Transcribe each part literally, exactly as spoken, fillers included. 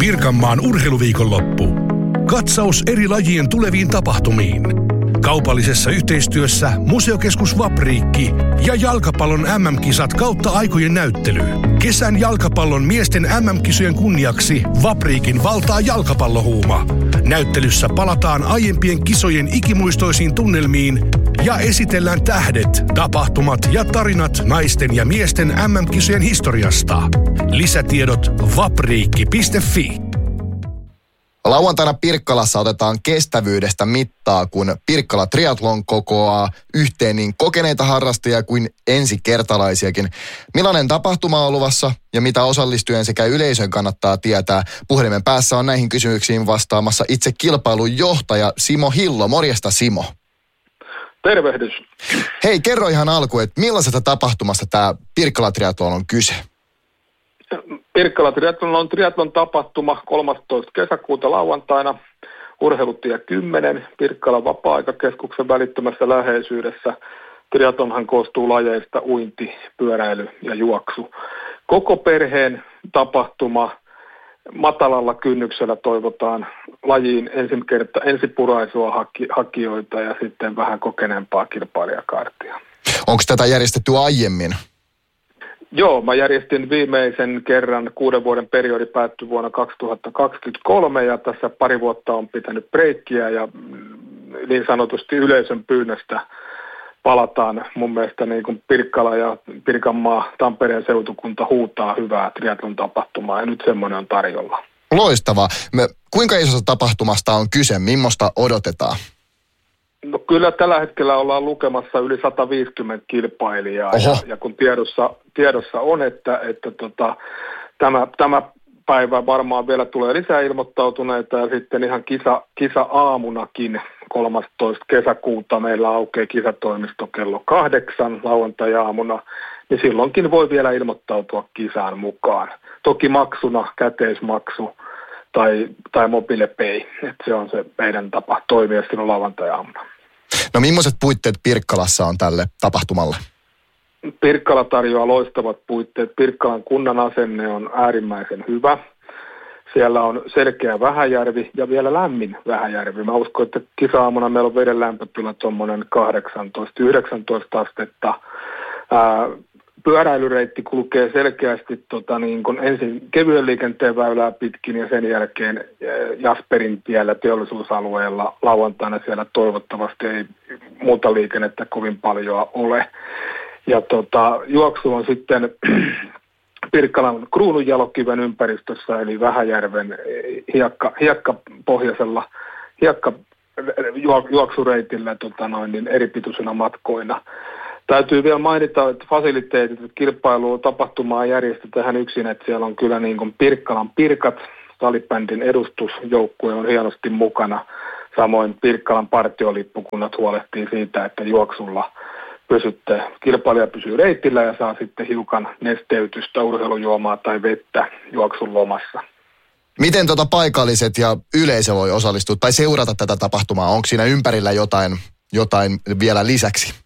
Pirkanmaan urheiluviikonloppu. Katsaus eri lajien tuleviin tapahtumiin. Kaupallisessa yhteistyössä Museokeskus Vapriikki ja jalkapallon äm äm-kisat kautta aikojen näyttely. Kesän jalkapallon miesten äm äm-kisojen kunniaksi Vapriikin valtaa jalkapallohuuma. Näyttelyssä palataan aiempien kisojen ikimuistoisiin tunnelmiin ja esitellään tähdet, tapahtumat ja tarinat naisten ja miesten äm äm-kisojen historiasta. Lisätiedot vapriikki piste fi. Lauantaina Pirkkalassa otetaan kestävyydestä mittaa, kun Pirkkala Triathlon kokoaa yhteen niin kokeneita harrastajia kuin ensikertalaisiakin. Millainen tapahtuma on luvassa ja mitä osallistujien sekä yleisön kannattaa tietää? Puhelimen päässä on näihin kysymyksiin vastaamassa itse kilpailun johtaja Simo Hillo. Morjesta, Simo. Tervehdys. Hei, kerro ihan alkuun, että millaisesta tapahtumasta tämä Pirkkala Triathlon on kyse? Pirkkala Triathlon on triathlon tapahtuma kolmastoista kesäkuuta lauantaina, urheilutie kymmenen, Pirkkalan vapaa-aikakeskuksen välittömässä läheisyydessä. Triathlonhan koostuu lajeista uinti, pyöräily ja juoksu. Koko perheen tapahtuma, matalalla kynnyksellä toivotaan lajiin ensikerta, ensipuraisua haki, hakijoita ja sitten vähän kokeneempaa kilpailijakaartia. Onko tätä järjestetty aiemmin? Joo, mä järjestin viimeisen kerran, kuuden vuoden periodi päättyi vuonna kaksituhattakaksikymmentäkolme ja tässä pari vuotta on pitänyt breikkiä ja niin sanotusti yleisön pyynnöstä palataan. Mun mielestä niin kuin Pirkkala ja Pirkanmaa, Tampereen seutukunta huutaa hyvää triathlon tapahtumaa ja nyt semmoinen on tarjolla. Loistavaa. Me, kuinka isosta tapahtumasta on kyse? Millaista odotetaan? No kyllä tällä hetkellä ollaan lukemassa yli sata viisikymmentä kilpailijaa ja, ja kun tiedossa, tiedossa on, että, että tota, tämä, tämä päivä varmaan vielä tulee lisää ilmoittautuneita ja sitten ihan kisa, kisa-aamunakin kolmastoista kesäkuuta meillä aukeaa kisatoimisto kello kahdeksan lauantai-aamuna, niin silloinkin voi vielä ilmoittautua kisaan mukaan. Toki maksuna käteismaksu tai, tai MobilePay, että se on se meidän tapa toimia silloin lauantai-aamuna. No millaiset puitteet Pirkkalassa on tälle tapahtumalle? Pirkkala tarjoaa loistavat puitteet. Pirkkalan kunnan asenne on äärimmäisen hyvä. Siellä on selkeä Vähäjärvi ja vielä lämmin Vähäjärvi. Mä uskon, että kisa-aamuna meillä on veden lämpötila tuommoinen kahdeksantoista yhdeksäntoista astetta. Ää, Pyöräilyreitti kulkee selkeästi tota, niin kun ensin kevyen liikenteen väylää pitkin ja sen jälkeen Jasperin tiellä teollisuusalueella lauantaina siellä toivottavasti ei muuta liikennettä kovin paljon ole. Ja tota, juoksu on sitten Pirkkalan Kruununjalokiven ympäristössä eli Vähäjärven hiekka, hiekkapohjaisella hiekka juoksureitillä tota, noin, niin eripituisena matkoina. Täytyy vielä mainita, että fasiliteetit, että kilpailu tapahtumaa järjestetään yksin, että siellä on kyllä niin kuin Pirkkalan Pirkat, salibändin edustusjoukkue on hienosti mukana. Samoin Pirkkalan partiolippukunnat huolehtii siitä, että juoksulla pysytte, kilpailija pysyy reitillä ja saa sitten hiukan nesteytystä, urheilujuomaa tai vettä juoksun lomassa. Miten tota paikalliset ja yleisö voi osallistua tai seurata tätä tapahtumaa? Onko siinä ympärillä jotain, jotain vielä lisäksi?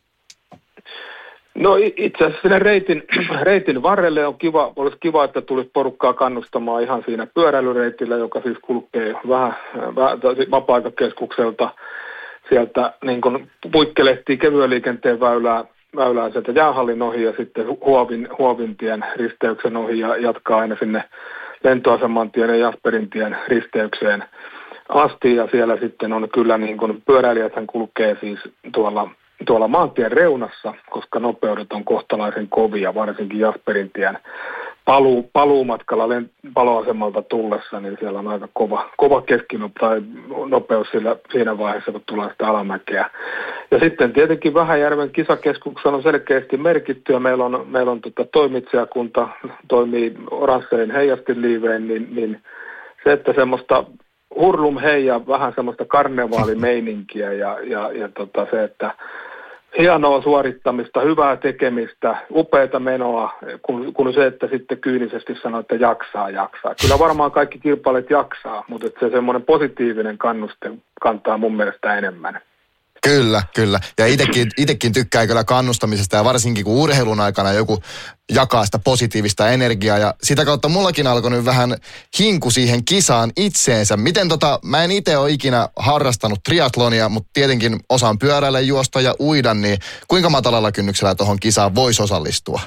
No itse asiassa sinne reitin, reitin varrelle on kiva, olisi kiva, että tulisi porukkaa kannustamaan ihan siinä pyöräilyreitillä, joka siis kulkee vähän, vähän vapaa-aikakeskukselta. Sieltä niin kuin puikkelehtii kevyen liikenteen väylää, väylää sieltä jäähallin ohi ja sitten Huovin, Huovintien risteyksen ohi ja jatkaa aina sinne lentoasemantien ja Jasperintien risteykseen asti. Ja siellä sitten on kyllä niin kuin pyöräilijäthän kulkee siis tuolla tuolla maantien reunassa, koska nopeudet on kohtalaisen kovia, varsinkin Jasperintien paluu, paluumatkalla paloasemalta tullessa, niin siellä on aika kova, kova keskinopeus tai nopeus sillä, siinä vaiheessa, kun tulee sitä alamäkeä. Ja sitten tietenkin Vähäjärven kisakeskuksessa on selkeästi merkitty, ja meillä on, meillä on tota, toimitsijakunta, toimii oranssein heijastinliiveen, niin, niin se, että semmoista hurlum hei ja vähän semmoista karnevaalimeininkiä ja, ja, ja tota se, että hienoa suorittamista, hyvää tekemistä, upeata menoa, kun, kun se, että sitten kyynisesti sanoo, että jaksaa, jaksaa. Kyllä varmaan kaikki kilpailijat jaksaa, mutta se semmoinen positiivinen kannuste kantaa mun mielestä enemmän. Kyllä, kyllä. Ja itekin, itekin tykkää kyllä kannustamisesta ja varsinkin kun urheilun aikana joku jakaa sitä positiivista energiaa ja sitä kautta mullakin alkoi nyt vähän hinku siihen kisaan itseensä. Miten tota, mä en itse ole ikinä harrastanut triathlonia, mutta tietenkin osaan pyöräillä, juosta ja uida, niin kuinka matalalla kynnyksellä tuohon kisaan voisi osallistua?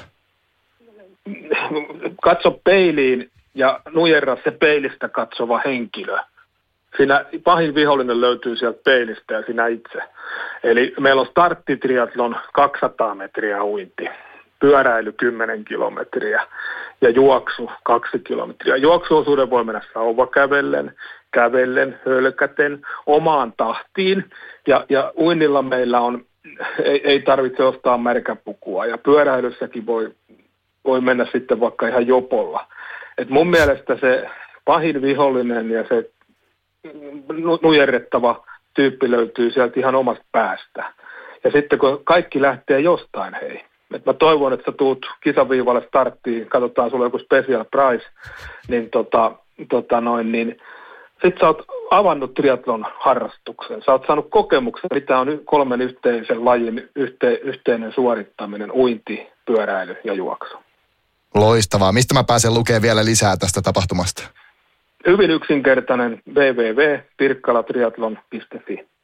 Katso peiliin ja nujerra se peilistä katsova henkilö. Siinä pahin vihollinen löytyy sieltä peilistä ja sinä itse. Eli meillä on starttitriathlon kaksisataa metriä uinti, pyöräily kymmenen kilometriä ja juoksu kaksi kilometriä. Juoksuosuuden voi mennä sauvakävellen, kävellen, hölkäten, omaan tahtiin ja, ja uinnilla meillä on, ei, ei tarvitse ostaa märkäpukua ja pyöräilyssäkin voi, voi mennä sitten vaikka ihan jopolla. Et mun mielestä se pahin vihollinen ja se nujerrettava tyyppi löytyy sieltä ihan omasta päästä. Ja sitten kun kaikki lähtee jostain, hei. Et mä toivon, että sä tuut kisaviivalle starttiin, katsotaan sulle joku special prize, niin tota, tota noin, niin sit sä oot avannut triathlon harrastuksen. Sä oot saanut kokemuksen, mitä on kolmen yhteisen lajin yhte, yhteinen suorittaminen, uinti, pyöräily ja juoksu. Loistavaa. Mistä mä pääsen lukemaan vielä lisää tästä tapahtumasta? Hyvin yksinkertainen double-u double-u double piste pirkkalatriathlon piste fi.